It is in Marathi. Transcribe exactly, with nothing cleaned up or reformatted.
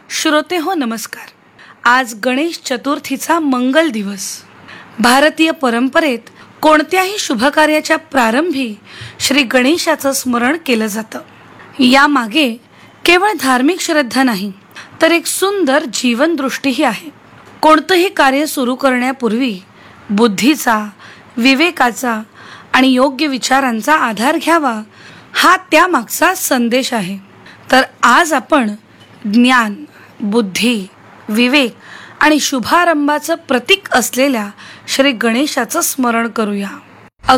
श्रोते हो नमस्कार. आज गणेश चतुर्थीचा मंगल दिवस. भारतीय परंपरेत कोणत्याही शुभकार्याच्या प्रारंभी श्री गणेशाचं स्मरण केलं जातं. यामागे केवळ धार्मिक श्रद्धा नाही तर एक सुंदर जीवनदृष्टीही आहे. कोणतंही कार्य सुरू करण्यापूर्वी बुद्धीचा, विवेकाचा आणि योग्य विचारांचा आधार घ्यावा, हा त्यामागचा संदेश आहे. तर आज आपण ज्ञान, बुद्धी, विवेक आणि शुभारंभाचं प्रतीक असलेल्या श्री गणेशाचं स्मरण करूया.